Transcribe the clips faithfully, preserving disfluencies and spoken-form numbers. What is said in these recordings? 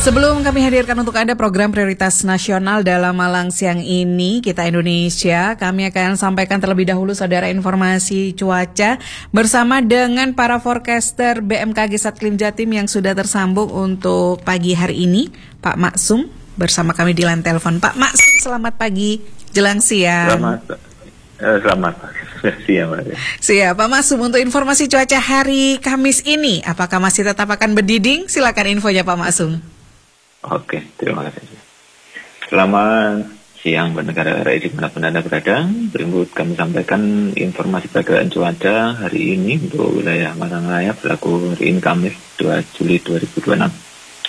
Sebelum kami hadirkan untuk Anda program prioritas nasional dalam Malang siang ini, Kita Indonesia, kami akan sampaikan terlebih dahulu saudara informasi cuaca bersama dengan para forecaster B M K G Satklim Jatim yang sudah tersambung untuk pagi hari ini, Pak Maksum bersama kami di line telepon. Pak Maksum, selamat pagi, jelang siang. Selamat, eh, selamat siang. Siap, Pak Maksum, untuk informasi cuaca hari Kamis ini, apakah masih tetap akan berdiding? Silakan infonya Pak Maksum. Oke, terima kasih. Selamat siang pendengar-pendengar di manapun Anda berada. Berikut kami sampaikan informasi perkiraan cuaca hari ini untuk wilayah Malang Raya berlaku hari ini Kamis dua Juli dua ribu dua puluh enam.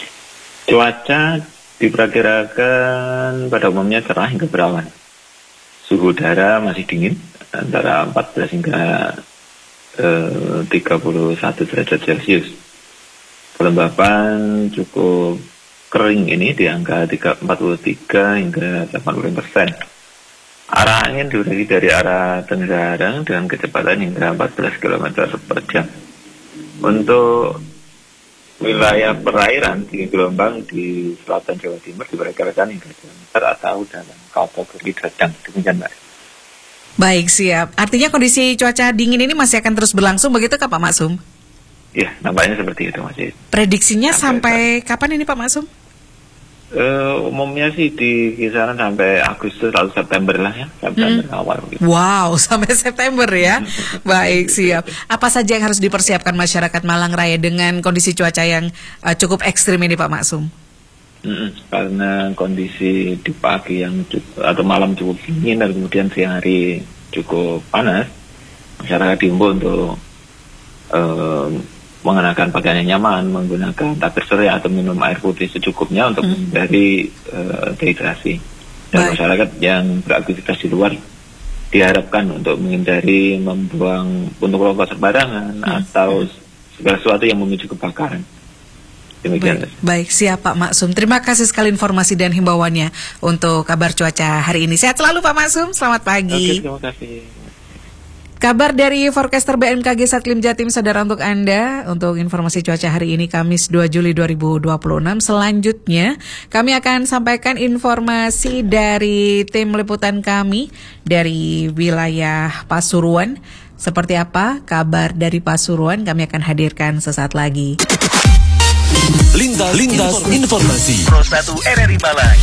Cuaca diperkirakan pada umumnya cerah hingga berawan. Suhu udara masih dingin antara empat belas hingga eh, tiga puluh satu derajat Celcius. Kelembapan cukup kering ini di angka empat puluh tiga hingga delapan puluh persen. Arah angin diurai dari arah tenggara dengan kecepatan hingga empat belas kilometer per jam. Untuk wilayah perairan tinggi gelombang di selatan Jawa Timur diperkirakan hingga dua meter atau dalam kategori sedang. Demikian, Mbak. Baik, siap. Artinya kondisi cuaca dingin ini masih akan terus berlangsung, begitu Kak Pak Maksum? Ya, nampaknya seperti itu masih. Prediksinya sampai, sampai kapan ini Pak Maksum? Uh, umumnya sih di kisaran sampai Agustus atau September lah ya, September hmm. awal. Gitu. Wow, sampai September ya. Baik, siap. Apa saja yang harus dipersiapkan masyarakat Malang Raya dengan kondisi cuaca yang uh, cukup ekstrim ini Pak Maksum? Mm-mm, karena kondisi di pagi yang cukup, atau malam cukup dingin dan kemudian siang hari cukup panas, masyarakat diimbau untuk uh, mengenakan pakaian yang nyaman, menggunakan tabir surya atau minum air putih secukupnya untuk hmm. menghindari uh, dehidrasi. Dan Baik. masyarakat yang beraktivitas di luar diharapkan untuk menghindari membuang puntung rokok sembarangan hmm. atau segala sesuatu yang memicu kebakaran. Demikian. Baik, baik, siap Pak Maksum. Terima kasih sekali informasi dan himbauannya untuk kabar cuaca hari ini. Sehat selalu Pak Maksum, selamat pagi. Oke, terima kasih. Kabar dari forecaster B M K G Satklim Jatim, saudara, untuk Anda, untuk informasi cuaca hari ini Kamis dua Juli dua ribu dua puluh enam. Selanjutnya, kami akan sampaikan informasi dari tim liputan kami dari wilayah Pasuruan. Seperti apa kabar dari Pasuruan, kami akan hadirkan sesaat lagi. Lintas, lintas informasi. Pro satu R R I Malang.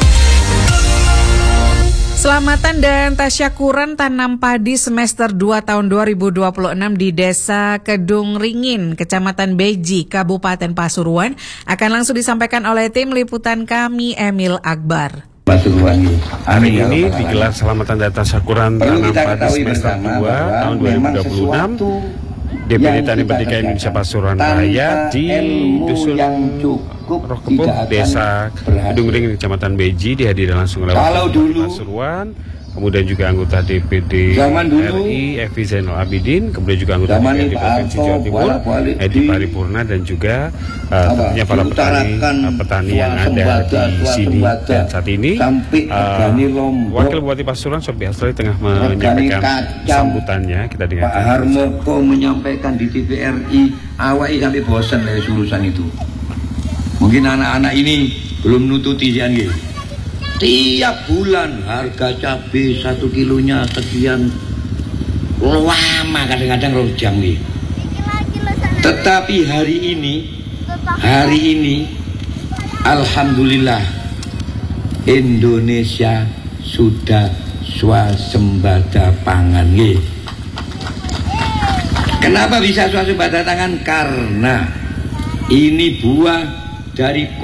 Selamatan dan tasyakuran tanam padi semester dua tahun dua ribu dua puluh enam di Desa Kedung Ringin, Kecamatan Beji, Kabupaten Pasuruan akan langsung disampaikan oleh tim liputan kami Emil Akbar. Pasuruan. Hari ini digelar selamatan dan tasyakuran tanam padi semester dua tahun dua ribu dua puluh enam D P D Tani Bertika Indonesia Pasuruan Raya di Dusun Roh Kepung, Desa Kedung Ringin, Kecamatan Beji, dihadiri langsung oleh Pasuruan, kemudian juga anggota D P D R I Evi Zainal Abidin, kemudian juga anggota D P D Provinsi Jawa Timur Edi Paripurna, dan juga uh, tentunya para petani uh, petani yang ada di sini. Dan saat ini uh, Wakil Bupati Pasuruan Sobi Hasri tengah menyampaikan sambutannya. Kita dengarkan. Pak Harmoko menyampaikan di T V R I, awai sampai bosan dari urusan itu. Mungkin anak-anak ini belum nututi sian gitu. Tiap bulan harga cabai satu kilonya sekian, lama kadang-kadang rojang nih. Tetapi hari ini, hari ini, alhamdulillah Indonesia sudah swasembada pangan nih. Kenapa bisa swasembada pangan? Karena ini buah dari